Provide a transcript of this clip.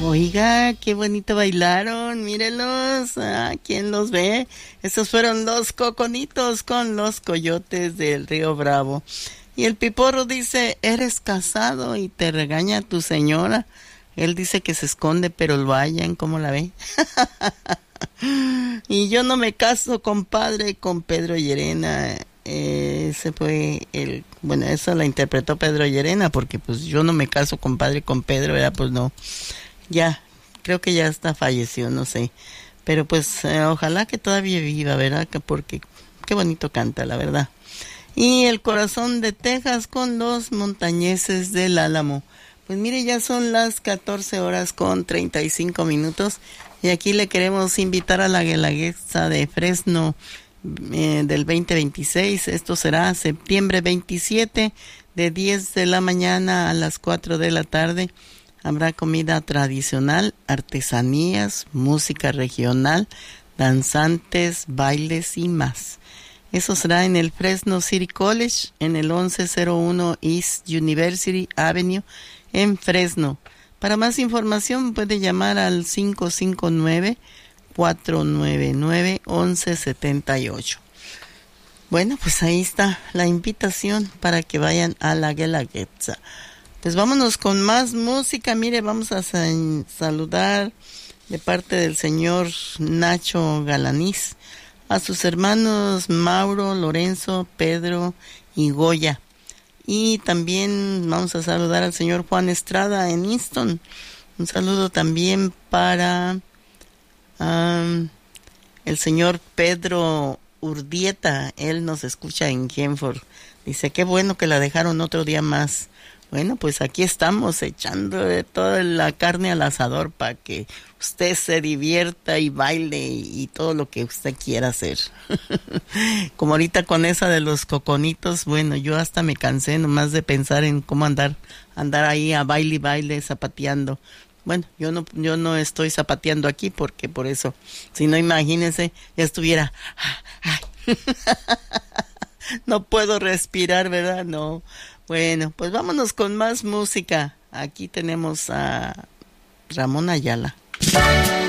Oiga, qué bonito bailaron, mírenlos, ¿quién los ve? Estos fueron los Coconitos con los Coyotes del Río Bravo. Y el Piporro dice, eres casado y te regaña tu señora. Él dice que se esconde, pero lo hallan, ¿cómo la ve? Y yo no me caso, compadre, con Pedro Llerena. Ese fue bueno, eso la interpretó Pedro Llerena, porque pues yo no me caso, compadre, con Pedro, ¿verdad? Pues no. Ya, creo que ya está falleció, no sé. Pero pues ojalá que todavía viva, ¿verdad? Porque qué bonito canta, la verdad. Y el Corazón de Texas con los Montañeses del Álamo. Pues mire, ya son las 14:35. Y aquí le queremos invitar a la Guelaguetza de Fresno del 2026. Esto será septiembre 27, de 10 de la mañana a las 4 de la tarde. Habrá comida tradicional, artesanías, música regional, danzantes, bailes y más. Eso será en el Fresno City College, en el 1101 East University Avenue, en Fresno. Para más información puede llamar al 559-499-1178. Bueno, pues ahí está la invitación para que vayan a la Guelaguetza. Pues vámonos con más música. Mire, vamos a saludar de parte del señor Nacho Galaniz a sus hermanos Mauro, Lorenzo, Pedro y Goya. Y también vamos a saludar al señor Juan Estrada en Easton. Un saludo también para el señor Pedro Urdieta. Él nos escucha en Genford. Dice, qué bueno que la dejaron otro día más. Bueno, pues aquí estamos echando toda la carne al asador para que usted se divierta y baile y todo lo que usted quiera hacer. Como ahorita con esa de los Coconitos, bueno, yo hasta me cansé nomás de pensar en cómo andar ahí a baile y baile, zapateando. Bueno, yo no estoy zapateando aquí porque por eso, si no, imagínense, ya estuviera... No puedo respirar, ¿verdad? No. Bueno, pues vámonos con más música. Aquí tenemos a Ramón Ayala.